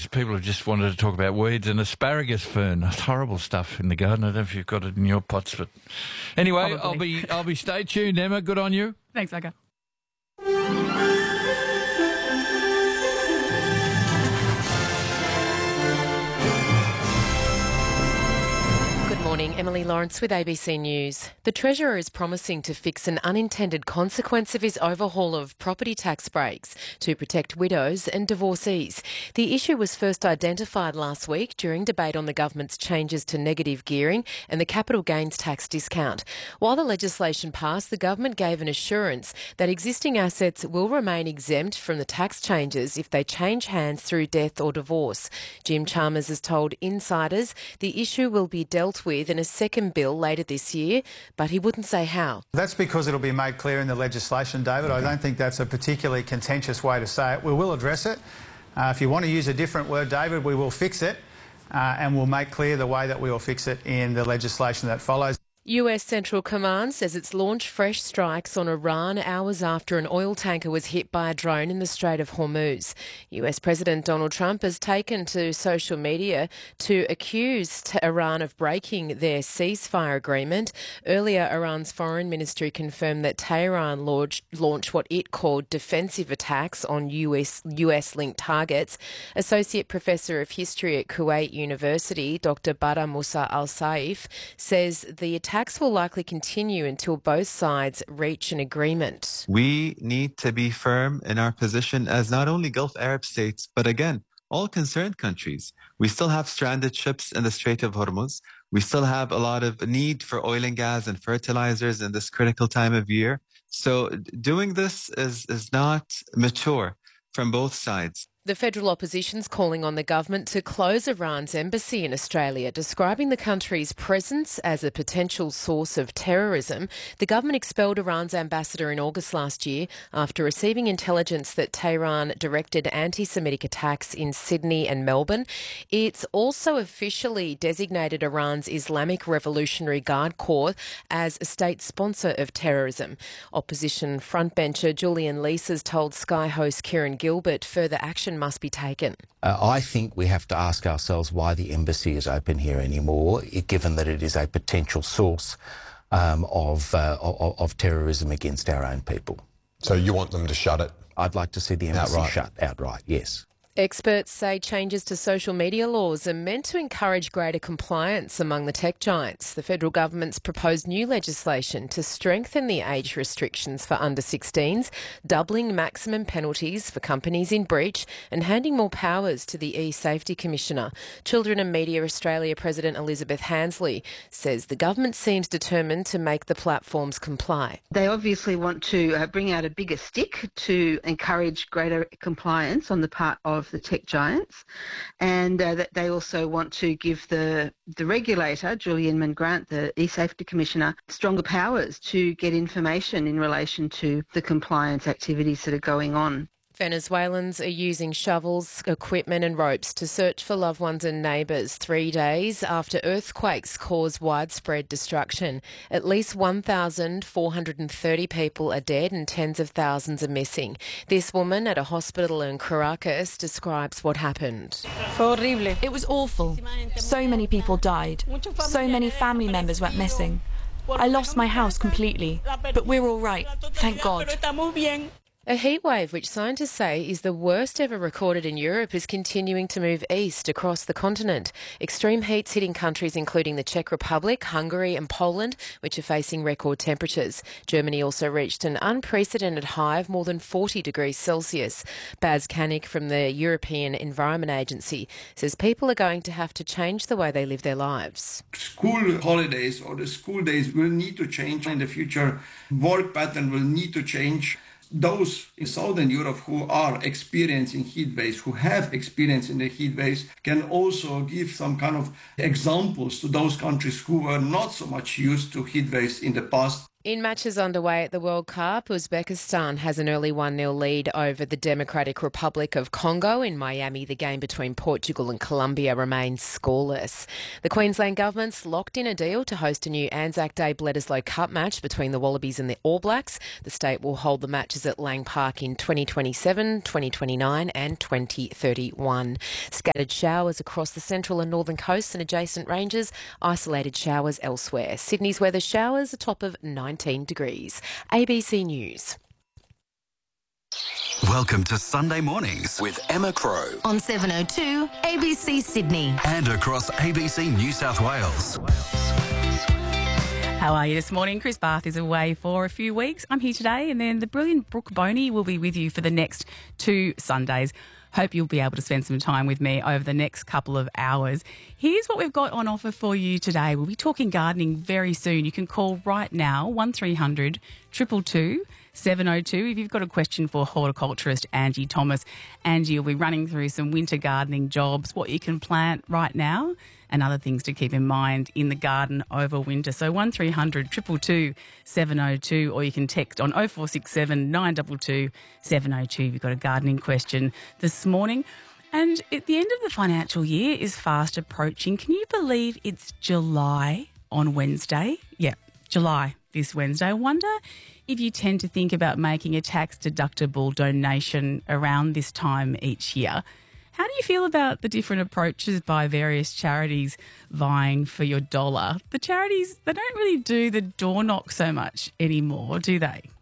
weeds. People have just wanted to talk about weeds and asparagus fern. That's horrible stuff in the garden. I don't know if you've got it in your pots, but anyway, I'll be stay tuned, Emma. Good on you. Thanks, Aga. Morning, Emily Lawrence with ABC News. The Treasurer is promising to fix an unintended consequence of his overhaul of property tax breaks to protect widows and divorcees. The issue was first identified last week during debate on the government's changes to negative gearing and the capital gains tax discount. While the legislation passed, the government gave an assurance that existing assets will remain exempt from the tax changes if they change hands through death or divorce. Jim Chalmers has told insiders the issue will be dealt with in a second bill later this year, but he wouldn't say how. That's because it'll be made clear in the legislation, David. I don't think that's a particularly contentious way to say it. We will address it. If you want to use a different word, David, we will fix it and we'll make clear the way that we will fix it in the legislation that follows. US Central Command says it's launched fresh strikes on Iran hours after an oil tanker was hit by a drone in the Strait of Hormuz. US President Donald Trump has taken to social media to accuse Iran of breaking their ceasefire agreement. Earlier, Iran's foreign ministry confirmed that Tehran launched what it called defensive attacks on US-linked targets. Associate Professor of History at Kuwait University, Dr. Badr Musa Al-Saif, says the attacks will likely continue until both sides reach an agreement. We need to be firm in our position as not only Gulf Arab states, but again, all concerned countries. We still have stranded ships in the Strait of Hormuz. We still have a lot of need for oil and gas and fertilizers in this critical time of year. So doing this is not mature from both sides. The federal opposition's calling on the government to close Iran's embassy in Australia, describing the country's presence as a potential source of terrorism. The government expelled Iran's ambassador in August last year after receiving intelligence that Tehran directed anti-Semitic attacks in Sydney and Melbourne. It's also officially designated Iran's Islamic Revolutionary Guard Corps as a state sponsor of terrorism. Opposition frontbencher Julian Leeses told Sky host Kieran Gilbert further action must be taken. I think we have to ask ourselves why the embassy is open here anymore, given that it is a potential source of terrorism against our own people. So you want them to shut it? I'd like to see the embassy shut outright, yes. Experts say changes to social media laws are meant to encourage greater compliance among the tech giants. The federal government's proposed new legislation to strengthen the age restrictions for under 16s, doubling maximum penalties for companies in breach and handing more powers to the e-Safety Commissioner. Children and Media Australia President Elizabeth Hansley says the government seems determined to make the platforms comply. They obviously want to bring out a bigger stick to encourage greater compliance on the part of the tech giants, and that they also want to give the regulator, Julian Mangrant, the e-Safety Commissioner, stronger powers to get information in relation to the compliance activities that are going on. Venezuelans are using shovels, equipment and ropes to search for loved ones and neighbours 3 days after earthquakes caused widespread destruction. At least 1,430 people are dead and tens of thousands are missing. This woman at a hospital in Caracas describes what happened. It was awful. So many people died. So many family members went missing. I lost my house completely, but we're all right, thank God. A heatwave, which scientists say is the worst ever recorded in Europe, is continuing to move east across the continent. Extreme heat's hitting countries including the Czech Republic, Hungary and Poland, which are facing record temperatures. Germany also reached an unprecedented high of more than 40 degrees Celsius. Baz Kanik from the European Environment Agency says people are going to have to change the way they live their lives. School holidays or the school days will need to change in the future. Work pattern will need to change. Those in Southern Europe who are experiencing heat waves, who have experience in the heat waves, can also give some kind of examples to those countries who were not so much used to heat waves in the past. In matches underway at the World Cup, Uzbekistan has an early 1-0 lead over the Democratic Republic of Congo. In Miami, the game between Portugal and Colombia remains scoreless. The Queensland government's locked in a deal to host a new Anzac Day Bledisloe Cup match between the Wallabies and the All Blacks. The state will hold the matches at Lang Park in 2027, 2029 and 2031. Scattered showers across the central and northern coasts and adjacent ranges, isolated showers elsewhere. Sydney's weather showers a top of 19 degrees. ABC News. Welcome to Sunday Mornings with Emma Crow on 702 ABC Sydney and across ABC New South Wales. How are you this morning? Chris Bath is away for a few weeks. I'm here today, and then the brilliant Brooke Boney will be with you for the next 2 Sundays. Hope you'll be able to spend some time with me over the next couple of hours. Here's what we've got on offer for you today. We'll be talking gardening very soon. You can call right now, 1300 222 702 if you've got a question for horticulturist Angie Thomas. Angie will be running through some winter gardening jobs, what you can plant right now and other things to keep in mind in the garden over winter. So 1300 222 702, or you can text on 0467 922 702 if you've got a gardening question this morning. And at the end of the financial year is fast approaching. Can you believe it's July on Wednesday? Yeah, July this Wednesday. I wonder if you tend to think about making a tax-deductible donation around this time each year. How do you feel about the different approaches by various charities vying for your dollar? The charities, they don't really do the door knock so much anymore, do they?